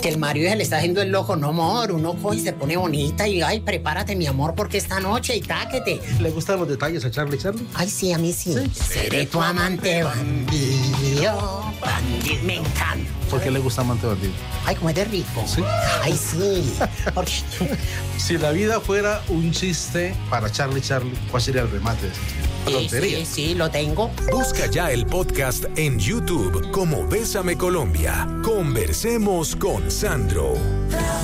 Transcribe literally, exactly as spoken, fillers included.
que el marido se le está haciendo el loco. No, amor, uno coge y se pone bonita y, ay, prepárate, mi amor, porque esta noche y táquete. ¿Le gustan los detalles a Charlie, Charlie? Ay, sí, a mí sí. ¿Sí? Seré tu amante bandido, bandido, me encanta. ¿Por qué le gusta amante bandido? Ay, cómo es de rico. ¿Sí? Ay, sí. Porque... Si la vida fuera un chiste para Charlie, Charlie, ¿cuál sería el remate? Sí, sí, sí, lo tengo. Busca ya el podcast en YouTube como Bésame Colombia. Conversemos con Sandro.